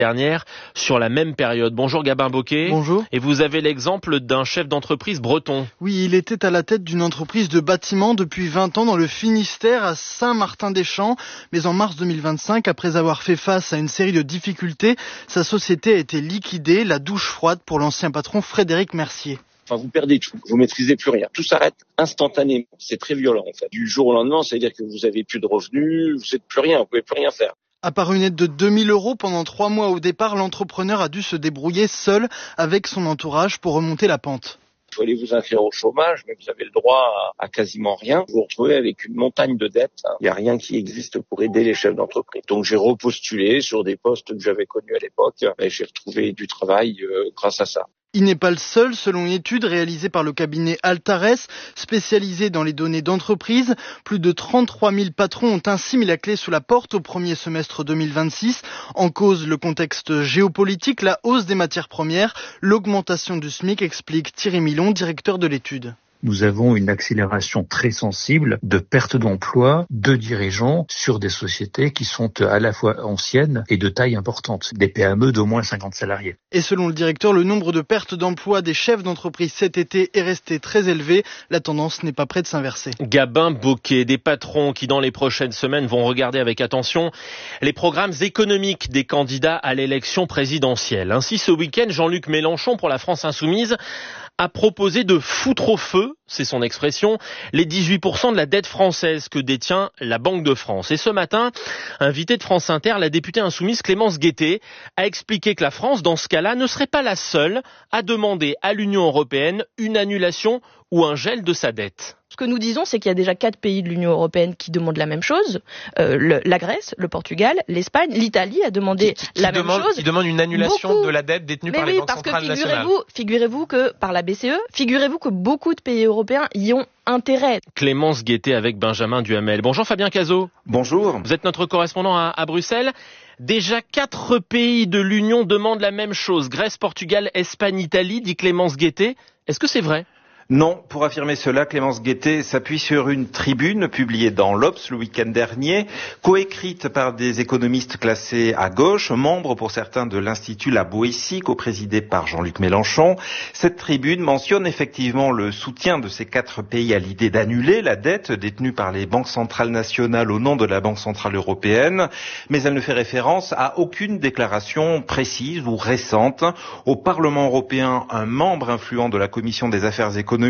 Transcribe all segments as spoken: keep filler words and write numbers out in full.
dernière sur la même période. Bonjour Gabin Bocquet. Bonjour. Et vous avez l'exemple d'un chef d'entreprise breton. Oui, il était à la tête d'une entreprise de bâtiment depuis vingt ans dans le Finistère à Saint-Martin-des-Champs. Mais en mars deux mille vingt-cinq, après avoir fait face à une série de difficultés, sa société a été liquidée, la douche froide pour l'ancien patron Frédéric Mercier. Enfin, vous perdez tout, vous maîtrisez plus rien. Tout s'arrête instantanément. C'est très violent, en fait. Du jour au lendemain, ça veut dire que vous avez plus de revenus, vous n'êtes plus rien, vous pouvez plus rien faire. À part une aide de deux mille euros pendant trois mois au départ, l'entrepreneur a dû se débrouiller seul avec son entourage pour remonter la pente. Il faut aller vous inscrire au chômage, mais vous avez le droit à, à quasiment rien. Vous vous retrouvez avec une montagne de dettes. Il n'y a rien qui existe pour aider les chefs d'entreprise. Donc j'ai repostulé sur des postes que j'avais connus à l'époque et j'ai retrouvé du travail euh, grâce à ça. Il n'est pas le seul, selon une étude réalisée par le cabinet Altares, spécialisé dans les données d'entreprise. Plus de trente-trois mille patrons ont ainsi mis la clé sous la porte au premier semestre deux mille vingt-six. En cause, le contexte géopolitique, la hausse des matières premières, l'augmentation du SMIC, explique Thierry Milon, directeur de l'étude. Nous avons une accélération très sensible de perte d'emploi de dirigeants sur des sociétés qui sont à la fois anciennes et de taille importante, des P M E d'au moins cinquante salariés. Et selon le directeur, le nombre de pertes d'emploi des chefs d'entreprise cet été est resté très élevé. La tendance n'est pas près de s'inverser. Gabin Bocquet, des patrons qui dans les prochaines semaines vont regarder avec attention les programmes économiques des candidats à l'élection présidentielle. Ainsi, ce week-end, Jean-Luc Mélenchon, pour la France Insoumise, a proposé de foutre au feu, c'est son expression, les dix-huit pour cent de la dette française que détient la Banque de France. Et ce matin, invitée de France Inter, la députée insoumise Clémence Guettet a expliqué que la France, dans ce cas-là, ne serait pas la seule à demander à l'Union européenne une annulation ou un gel de sa dette. Ce que nous disons, c'est qu'il y a déjà quatre pays de l'Union européenne qui demandent la même chose. Euh, le, la Grèce, le Portugal, l'Espagne, l'Italie a demandé qui, qui la demande, même chose. Qui demande une annulation beaucoup. de la dette détenue Mais par oui, les banques parce centrales que nationales. figurez-vous, figurez-vous que par la B C E, figurez-vous que beaucoup de pays européens y ont intérêt. Clémence Guettet avec Benjamin Duhamel. Bonjour Fabien Cazot. Bonjour. Vous êtes notre correspondant à, à Bruxelles. Déjà quatre pays de l'Union demandent la même chose. Grèce, Portugal, Espagne, Italie, dit Clémence Guettet. Est-ce que c'est vrai ? Non, pour affirmer cela, Clémence Guettet s'appuie sur une tribune publiée dans l'Obs le week-end dernier, coécrite par des économistes classés à gauche, membres pour certains de l'Institut La Boétie, coprésidé par Jean-Luc Mélenchon. Cette tribune mentionne effectivement le soutien de ces quatre pays à l'idée d'annuler la dette détenue par les banques centrales nationales au nom de la Banque centrale européenne, mais elle ne fait référence à aucune déclaration précise ou récente. Au Parlement européen, un membre influent de la Commission des affaires économiques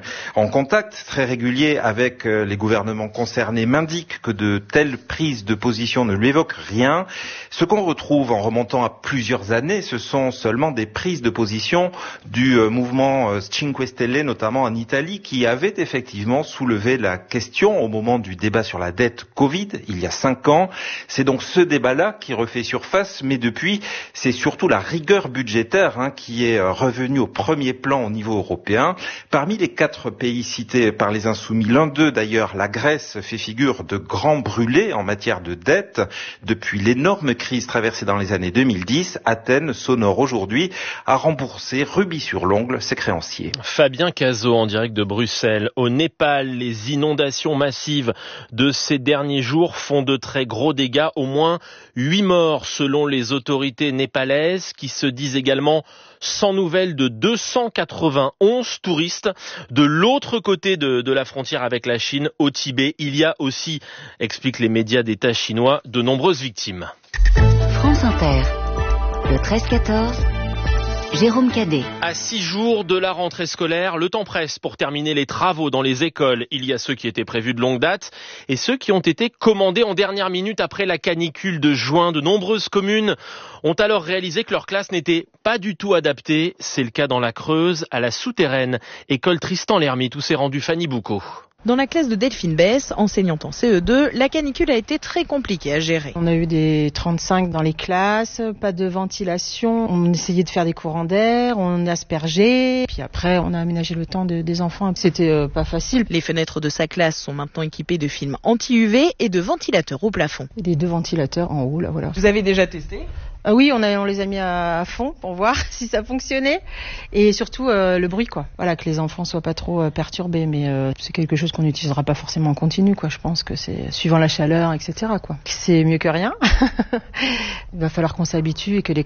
en contact très régulier avec les gouvernements concernés m'indique que de telles prises de position ne lui évoquent rien. Ce qu'on retrouve en remontant à plusieurs années, ce sont seulement des prises de position du mouvement Cinque Stelle, notamment en Italie, qui avait effectivement soulevé la question au moment du débat sur la dette Covid, il y a cinq ans. C'est donc ce débat-là qui refait surface, mais depuis, c'est surtout la rigueur budgétaire hein, qui est revenue au premier plan au niveau européen. Parmi les quatre pays cités par les Insoumis, l'un d'eux d'ailleurs, la Grèce, fait figure de grand brûlé en matière de dette. Depuis l'énorme crise traversée dans les années deux mille dix, Athènes s'honore aujourd'hui à rembourser rubis sur l'ongle ses créanciers. Fabien Cazot en direct de Bruxelles. Au Népal, les inondations massives de ces derniers jours font de très gros dégâts. Au moins huit morts selon les autorités népalaises qui se disent également sans nouvelles de deux cent quatre-vingt-onze touristes de l'autre côté de, de la frontière avec la Chine, au Tibet. Il y a aussi, expliquent les médias d'État chinois, de nombreuses victimes. France Inter, le treize quatorze, Jérôme Cadet. À six jours de la rentrée scolaire, le temps presse pour terminer les travaux dans les écoles. Il y a ceux qui étaient prévus de longue date et ceux qui ont été commandés en dernière minute après la canicule de juin. De nombreuses communes ont alors réalisé que leur classe n'était pas du tout adaptée. C'est le cas dans la Creuse, à la Souterraine, école Tristan L'Hermite, où s'est rendue Fanny Boucaud. Dans la classe de Delphine Besse, enseignante en C E deux, la canicule a été très compliquée à gérer. On a eu des trente-cinq dans les classes, pas de ventilation, on essayait de faire des courants d'air, on aspergeait, puis après on a aménagé le temps de, des enfants, c'était euh, pas facile. Les fenêtres de sa classe sont maintenant équipées de films anti-U V et de ventilateurs au plafond. Et des deux ventilateurs en haut, là voilà. Vous avez déjà testé ? Ah oui, on, a, on les a mis à, à fond pour voir si ça fonctionnait et surtout euh, le bruit quoi. Voilà, que les enfants soient pas trop euh, perturbés, mais euh, c'est quelque chose qu'on n'utilisera pas forcément en continu quoi. Je pense que c'est suivant la chaleur, et cetera quoi. C'est mieux que rien. Il va falloir qu'on s'habitue et que les